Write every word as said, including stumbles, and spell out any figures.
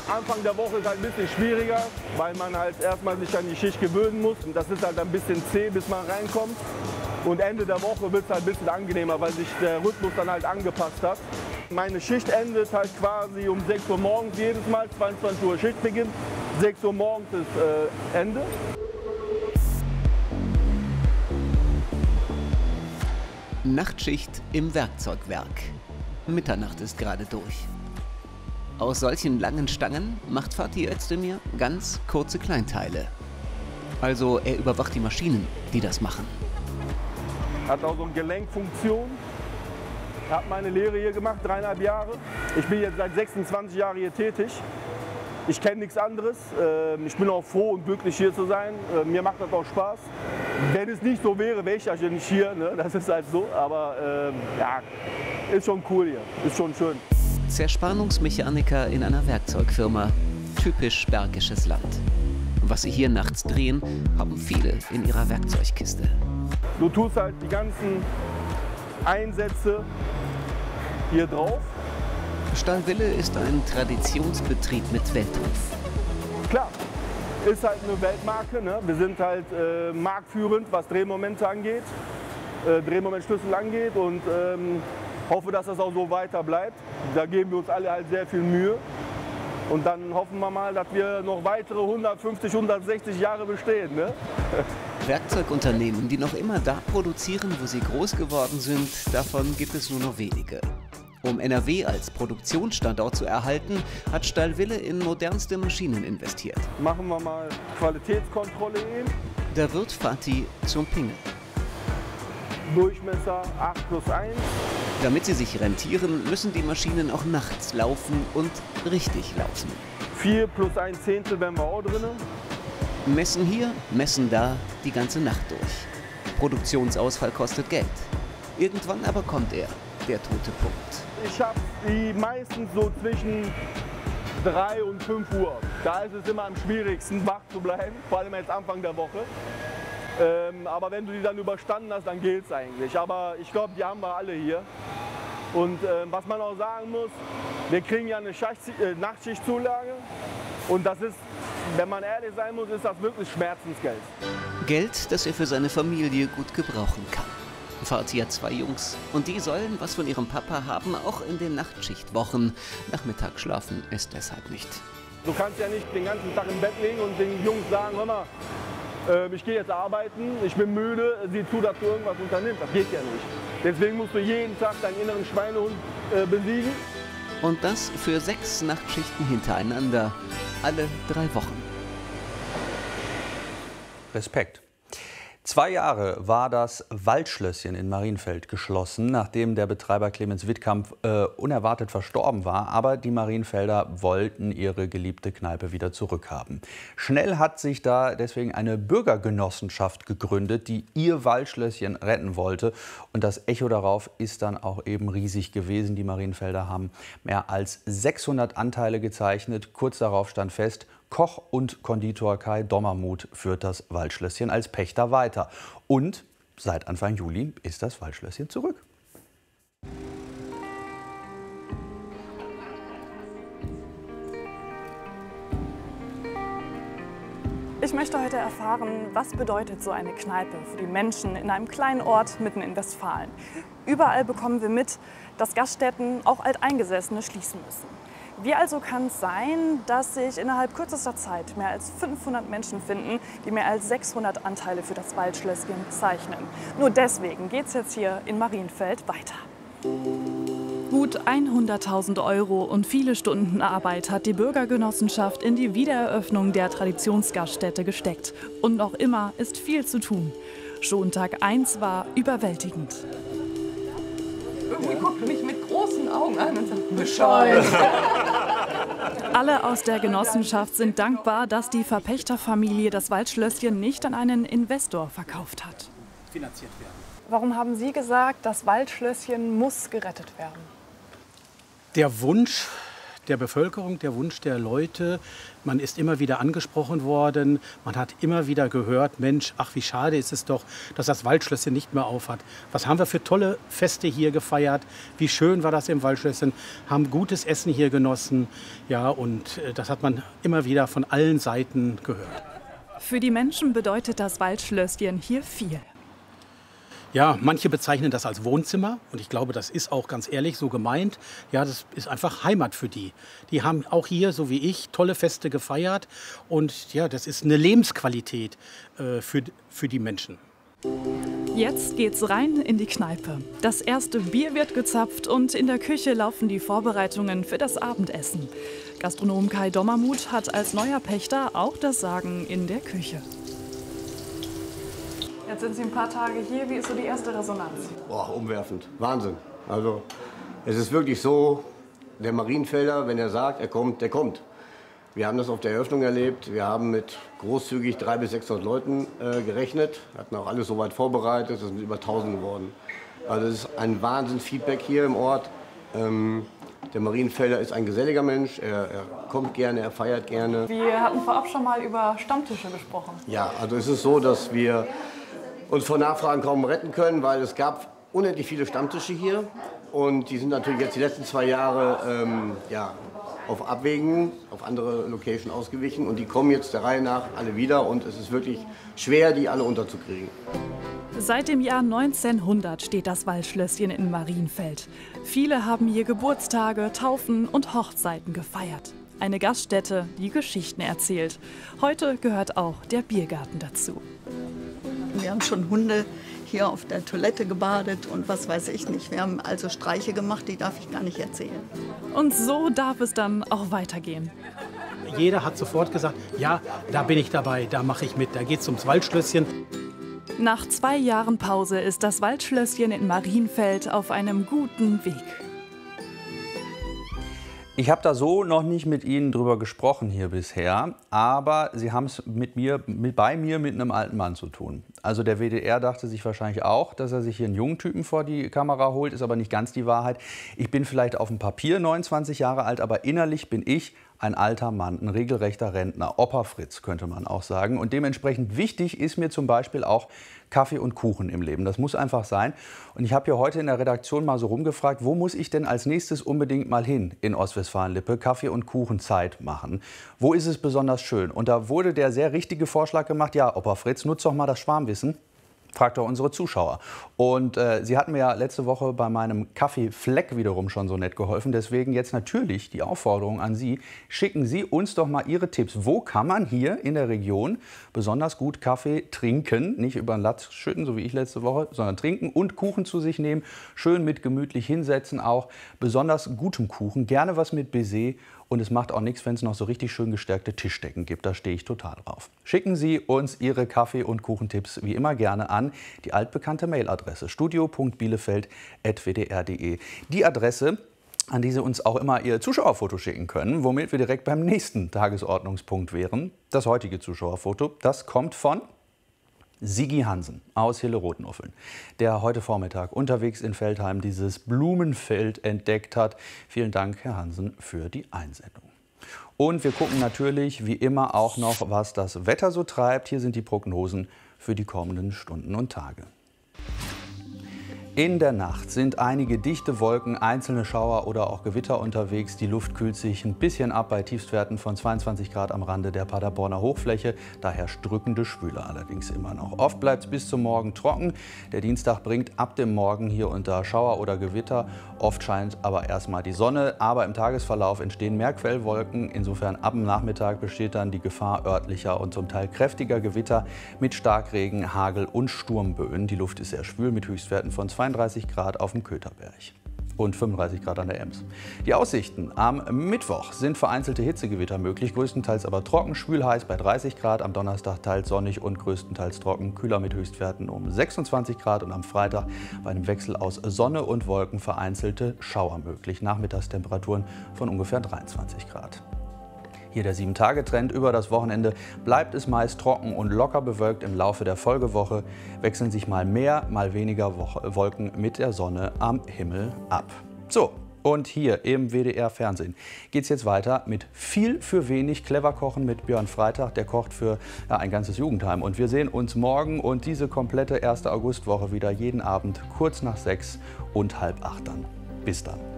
Anfang der Woche ist halt ein bisschen schwieriger, weil man halt erstmal sich an die Schicht gewöhnen muss. Und das ist halt ein bisschen zäh, bis man reinkommt. Und Ende der Woche wird es halt ein bisschen angenehmer, weil sich der Rhythmus dann halt angepasst hat. Meine Schicht endet halt quasi um sechs Uhr morgens jedes Mal, zweiundzwanzig Uhr Schichtbeginn. sechs Uhr morgens ist äh, Ende. Nachtschicht im Werkzeugwerk. Mitternacht ist gerade durch. Aus solchen langen Stangen macht Fatih Özdemir ganz kurze Kleinteile. Also er überwacht die Maschinen, die das machen. Hat auch so eine Gelenkfunktion. Habe meine Lehre hier gemacht, dreieinhalb Jahre. Ich bin jetzt seit sechsundzwanzig Jahren hier tätig. Ich kenne nichts anderes. Ich bin auch froh und glücklich, hier zu sein. Mir macht das auch Spaß. Wenn es nicht so wäre, wäre ich ja nicht hier. Ne? Das ist halt so. Aber äh, ja, ist schon cool hier. Ist schon schön. Zerspannungsmechaniker in einer Werkzeugfirma. Typisch bergisches Land. Was sie hier nachts drehen, haben viele in ihrer Werkzeugkiste. Du tust halt die ganzen Einsätze hier drauf. Stahlwille ist ein Traditionsbetrieb mit Weltruf. Klar, ist halt eine Weltmarke. Ne? Wir sind halt äh, marktführend, was Drehmomente angeht, äh, Drehmomentschlüssel angeht und ähm, hoffe, dass das auch so weiter bleibt. Da geben wir uns alle halt sehr viel Mühe. Und dann hoffen wir mal, dass wir noch weitere hundertfünfzig, hundertsechzig Jahre bestehen. Ne? Werkzeugunternehmen, die noch immer da produzieren, wo sie groß geworden sind, davon gibt es nur noch wenige. Um N R W als Produktionsstandort zu erhalten, hat Stahlwille in modernste Maschinen investiert. Machen wir mal Qualitätskontrolle eben. Da wird Fatih zum Pingel. Durchmesser acht plus eins. Damit sie sich rentieren, müssen die Maschinen auch nachts laufen und richtig laufen. vier plus ein Zehntel wären wir auch drin. Messen hier, messen da, die ganze Nacht durch. Produktionsausfall kostet Geld. Irgendwann aber kommt er, der tote Punkt. Ich habe die meistens so zwischen drei und fünf Uhr. Da ist es immer am schwierigsten, wach zu bleiben, vor allem jetzt Anfang der Woche. Ähm, aber wenn du die dann überstanden hast, dann gilt es eigentlich. Aber ich glaube, die haben wir alle hier. Und äh, was man auch sagen muss, wir kriegen ja eine Schacht, äh, Nachtschichtzulage. Und das ist, wenn man ehrlich sein muss, ist das wirklich Schmerzensgeld. Geld, das er für seine Familie gut gebrauchen kann. Fatih hat zwei Jungs und die sollen was von ihrem Papa haben, auch in den Nachtschichtwochen. Nachmittag schlafen ist deshalb nicht. Du kannst ja nicht den ganzen Tag im Bett liegen und den Jungs sagen, hör mal, äh, ich gehe jetzt arbeiten, ich bin müde, sieh zu, dass du irgendwas unternimmst. Das geht ja nicht. Deswegen musst du jeden Tag deinen inneren Schweinehund äh, besiegen. Und das für sechs Nachtschichten hintereinander, alle drei Wochen. Respekt. Zwei Jahre war das Waldschlösschen in Marienfeld geschlossen, nachdem der Betreiber Clemens Wittkamp äh, unerwartet verstorben war. Aber die Marienfelder wollten ihre geliebte Kneipe wieder zurückhaben. Schnell hat sich da deswegen eine Bürgergenossenschaft gegründet, die ihr Waldschlösschen retten wollte. Und das Echo darauf ist dann auch eben riesig gewesen. Die Marienfelder haben mehr als sechshundert Anteile gezeichnet. Kurz darauf stand fest, Koch und Konditor Kai Dommermuth führt das Waldschlösschen als Pächter weiter. Und seit Anfang Juli ist das Waldschlösschen zurück. Ich möchte heute erfahren, was bedeutet so eine Kneipe für die Menschen in einem kleinen Ort mitten in Westfalen. Überall bekommen wir mit, dass Gaststätten, auch Alteingesessene, schließen müssen. Wie also kann es sein, dass sich innerhalb kürzester Zeit mehr als fünfhundert Menschen finden, die mehr als sechshundert Anteile für das Waldschlösschen zeichnen? Nur deswegen geht es jetzt hier in Marienfeld weiter. Gut hunderttausend Euro und viele Stunden Arbeit hat die Bürgergenossenschaft in die Wiedereröffnung der Traditionsgaststätte gesteckt. Und noch immer ist viel zu tun. Schon Tag eins war überwältigend. Irgendwie guckt mich mit großen Augen an und sagt, bescheuert. Alle aus der Genossenschaft sind dankbar, dass die Verpächterfamilie das Waldschlösschen nicht an einen Investor verkauft hat. Finanziert werden. Warum haben Sie gesagt, das Waldschlösschen muss gerettet werden? Der Wunsch der Bevölkerung, der Wunsch der Leute. Man ist immer wieder angesprochen worden. Man hat immer wieder gehört, Mensch, ach wie schade ist es doch, dass das Waldschlösschen nicht mehr aufhat. Was haben wir für tolle Feste hier gefeiert? Wie schön war das im Waldschlösschen? Haben gutes Essen hier genossen. Ja, und das hat man immer wieder von allen Seiten gehört. Für die Menschen bedeutet das Waldschlösschen hier viel. Ja, manche bezeichnen das als Wohnzimmer und ich glaube, das ist auch ganz ehrlich so gemeint. Ja, das ist einfach Heimat für die. Die haben auch hier, so wie ich, tolle Feste gefeiert und ja, das ist eine Lebensqualität äh, für, für die Menschen. Jetzt geht's rein in die Kneipe. Das erste Bier wird gezapft und in der Küche laufen die Vorbereitungen für das Abendessen. Gastronom Kai Dommermuth hat als neuer Pächter auch das Sagen in der Küche. Jetzt sind Sie ein paar Tage hier. Wie ist so die erste Resonanz? Boah, umwerfend. Wahnsinn. Also, es ist wirklich so, der Marienfelder, wenn er sagt, er kommt, der kommt. Wir haben das auf der Eröffnung erlebt. Wir haben mit großzügig dreihundert bis sechshundert Leuten äh, gerechnet. Wir hatten auch alles soweit vorbereitet. Es sind über tausend geworden. Also, es ist ein Wahnsinns-Feedback hier im Ort. Ähm, Der Marienfelder ist ein geselliger Mensch, er, er kommt gerne, er feiert gerne. Wir hatten vorab schon mal über Stammtische gesprochen. Ja, also es ist so, dass wir uns vor Nachfragen kaum retten können, weil es gab unendlich viele Stammtische hier. Und die sind natürlich jetzt die letzten zwei Jahre ähm, ja, auf Abwägen, auf andere Location ausgewichen. Und die kommen jetzt der Reihe nach alle wieder und es ist wirklich schwer, die alle unterzukriegen. Seit dem Jahr neunzehnhundert steht das Waldschlösschen in Marienfeld. Viele haben hier Geburtstage, Taufen und Hochzeiten gefeiert. Eine Gaststätte, die Geschichten erzählt. Heute gehört auch der Biergarten dazu. Wir haben schon Hunde hier auf der Toilette gebadet und was weiß ich nicht. Wir haben also Streiche gemacht, die darf ich gar nicht erzählen. Und so darf es dann auch weitergehen. Jeder hat sofort gesagt, ja, da bin ich dabei, da mache ich mit, da geht's ums Waldschlösschen. Nach zwei Jahren Pause ist das Waldschlösschen in Marienfeld auf einem guten Weg. Ich habe da so noch nicht mit Ihnen drüber gesprochen hier bisher, aber Sie haben es mit mir, mit, bei mir mit einem alten Mann zu tun. Also der W D R dachte sich wahrscheinlich auch, dass er sich hier einen jungen Typen vor die Kamera holt, ist aber nicht ganz die Wahrheit. Ich bin vielleicht auf dem Papier neunundzwanzig Jahre alt, aber innerlich bin ich ein alter Mann, ein regelrechter Rentner, Opa Fritz könnte man auch sagen. Und dementsprechend wichtig ist mir zum Beispiel auch Kaffee und Kuchen im Leben. Das muss einfach sein. Und ich habe hier heute in der Redaktion mal so rumgefragt, wo muss ich denn als nächstes unbedingt mal hin in Ostwestfalen-Lippe Kaffee- und Kuchenzeit machen? Wo ist es besonders schön? Und da wurde der sehr richtige Vorschlag gemacht, ja, Opa Fritz, nutzt doch mal das Schwarmwissen. Fragt doch unsere Zuschauer. Und äh, Sie hatten mir ja letzte Woche bei meinem Kaffeefleck wiederum schon so nett geholfen. Deswegen jetzt natürlich die Aufforderung an Sie, schicken Sie uns doch mal Ihre Tipps. Wo kann man hier in der Region besonders gut Kaffee trinken? Nicht über den Latz schütten, so wie ich letzte Woche, sondern trinken und Kuchen zu sich nehmen. Schön mit gemütlich hinsetzen auch. Besonders gutem Kuchen, gerne was mit Baiser. Und es macht auch nichts, wenn es noch so richtig schön gestärkte Tischdecken gibt. Da stehe ich total drauf. Schicken Sie uns Ihre Kaffee- und Kuchentipps wie immer gerne an die altbekannte Mailadresse studio punkt bielefeld at w d r punkt d e. Die Adresse, an die Sie uns auch immer Ihr Zuschauerfoto schicken können, womit wir direkt beim nächsten Tagesordnungspunkt wären. Das heutige Zuschauerfoto, das kommt von Sigi Hansen aus Hille-Rotenuffeln, der heute Vormittag unterwegs in Veltheim dieses Blumenfeld entdeckt hat. Vielen Dank, Herr Hansen, für die Einsendung. Und wir gucken natürlich wie immer auch noch, was das Wetter so treibt. Hier sind die Prognosen für die kommenden Stunden und Tage. In der Nacht sind einige dichte Wolken, einzelne Schauer oder auch Gewitter unterwegs. Die Luft kühlt sich ein bisschen ab bei Tiefstwerten von zweiundzwanzig Grad am Rande der Paderborner Hochfläche. Da herrscht drückende Schwüle allerdings immer noch. Oft bleibt es bis zum Morgen trocken. Der Dienstag bringt ab dem Morgen hier und da Schauer oder Gewitter. Oft scheint aber erstmal die Sonne. Aber im Tagesverlauf entstehen mehr Quellwolken. Insofern ab dem Nachmittag besteht dann die Gefahr örtlicher und zum Teil kräftiger Gewitter mit Starkregen, Hagel und Sturmböen. Die Luft ist sehr schwül mit Höchstwerten von zweiunddreißig Grad auf dem Kötherberg und fünfunddreißig Grad an der Ems. Die Aussichten am Mittwoch sind vereinzelte Hitzegewitter möglich, größtenteils aber trocken, schwül heiß bei dreißig Grad, am Donnerstag teils sonnig und größtenteils trocken, kühler mit Höchstwerten um sechsundzwanzig Grad und am Freitag bei einem Wechsel aus Sonne und Wolken vereinzelte Schauer möglich, Nachmittagstemperaturen von ungefähr dreiundzwanzig Grad. Hier der sieben Tage Trend über das Wochenende bleibt es meist trocken und locker bewölkt. Im Laufe der Folgewoche wechseln sich mal mehr, mal weniger Wolken mit der Sonne am Himmel ab. So, Und hier im W D R-Fernsehen geht es jetzt weiter mit viel für wenig clever kochen mit Björn Freitag. Der kocht für ja, ein ganzes Jugendheim. Und wir sehen uns morgen und diese komplette erste Augustwoche wieder jeden Abend kurz nach sechs und halb acht dann. Bis dann.